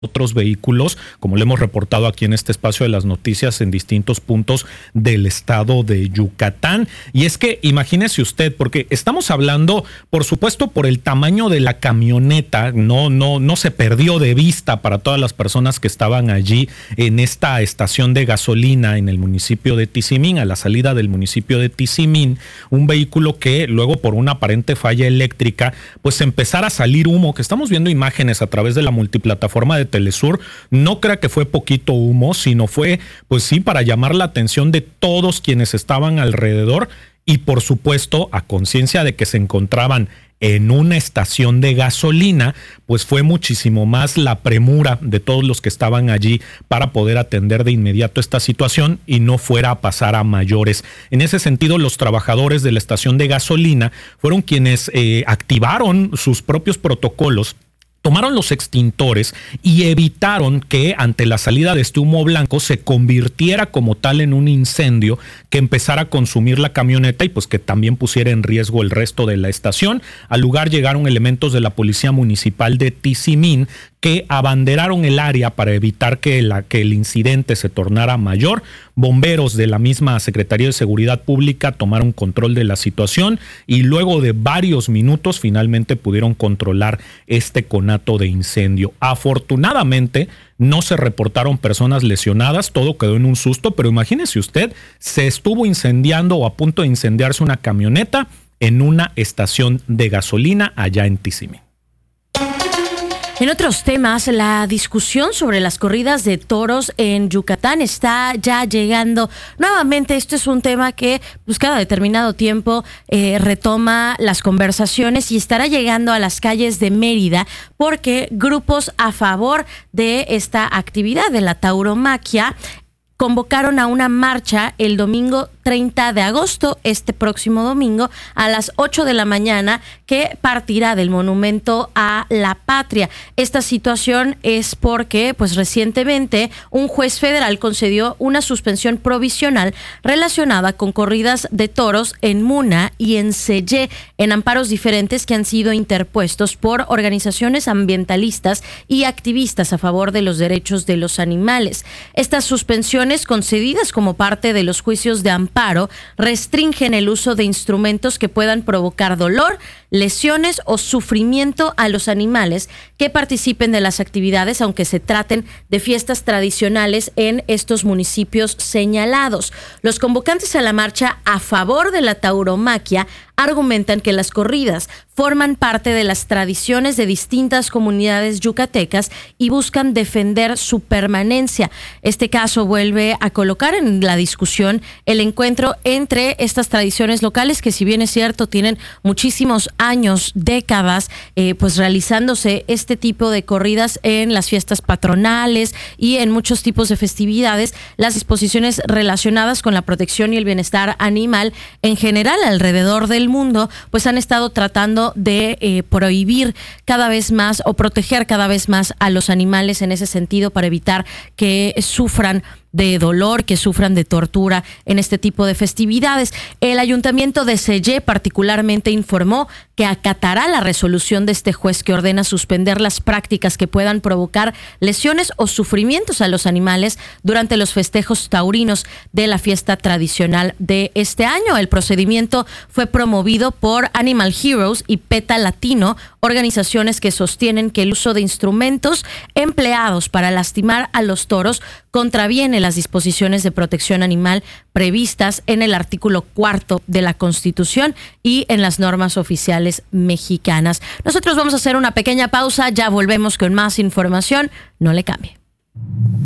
otros vehículos, como le hemos reportado aquí en este espacio de las noticias en distintos puntos del estado de Yucatán. Y es que imagínese usted, porque estamos hablando, por supuesto, por el tamaño de la camioneta, no se perdió de vista para todas las personas que estaban allí en esta estación de gasolina en el municipio de Tizimín, a la salida del municipio de Tizimín, un vehículo que luego por una aparente falla eléctrica, pues empezara a salir humo, que estamos viendo imágenes a través de la multiplataforma de Telesur. No crea que fue poquito humo, sino fue, pues sí, para llamar la atención de todos quienes estaban alrededor y por supuesto a conciencia de que se encontraban en una estación de gasolina, pues fue muchísimo más la premura de todos los que estaban allí para poder atender de inmediato esta situación y no fuera a pasar a mayores. En ese sentido, los trabajadores de la estación de gasolina fueron quienes activaron sus propios protocolos, tomaron los extintores y evitaron que ante la salida de este humo blanco se convirtiera como tal en un incendio que empezara a consumir la camioneta y pues que también pusiera en riesgo el resto de la estación. Al lugar llegaron elementos de la Policía Municipal de Tizimín que abanderaron el área para evitar que el incidente se tornara mayor. Bomberos de la misma Secretaría de Seguridad Pública tomaron control de la situación y luego de varios minutos finalmente pudieron controlar este conato de incendio. Afortunadamente no se reportaron personas lesionadas, todo quedó en un susto, pero imagínese usted, se estuvo incendiando o a punto de incendiarse una camioneta en una estación de gasolina allá en Tizimín. En otros temas, la discusión sobre las corridas de toros en Yucatán está ya llegando. Nuevamente, esto es un tema que pues, cada determinado tiempo retoma las conversaciones y estará llegando a las calles de Mérida porque grupos a favor de esta actividad de la tauromaquia convocaron a una marcha el domingo 30 de agosto, este próximo domingo, a las 8 de la mañana, que partirá del Monumento a la Patria. Esta situación es porque, pues recientemente, un juez federal concedió una suspensión provisional relacionada con corridas de toros en Muna y en Sellé, en amparos diferentes que han sido interpuestos por organizaciones ambientalistas y activistas a favor de los derechos de los animales. Estas suspensiones concedidas como parte de los juicios de amparo restringen el uso de instrumentos que puedan provocar dolor, lesiones o sufrimiento a los animales que participen de las actividades, aunque se traten de fiestas tradicionales en estos municipios señalados. Los convocantes a la marcha a favor de la tauromaquia argumentan que las corridas forman parte de las tradiciones de distintas comunidades yucatecas y buscan defender su permanencia. Este caso vuelve a colocar en la discusión el encuentro entre estas tradiciones locales que, si bien es cierto, tienen muchísimos años, décadas, pues realizándose este tipo de corridas en las fiestas patronales y en muchos tipos de festividades. Las disposiciones relacionadas con la protección y el bienestar animal en general alrededor del mundo, pues han estado tratando de prohibir cada vez más o proteger cada vez más a los animales en ese sentido para evitar que sufran de dolor, que sufran de tortura en este tipo de festividades. El Ayuntamiento de Sellé particularmente informó que acatará la resolución de este juez que ordena suspender las prácticas que puedan provocar lesiones o sufrimientos a los animales durante los festejos taurinos de la fiesta tradicional de este año. El procedimiento fue promovido por Animal Heroes y PETA Latino, organizaciones que sostienen que el uso de instrumentos empleados para lastimar a los toros contraviene las disposiciones de protección animal previstas en el artículo 4 de la Constitución y en las normas oficiales mexicanas. Nosotros vamos a hacer una pequeña pausa, ya volvemos con más información, no le cambie.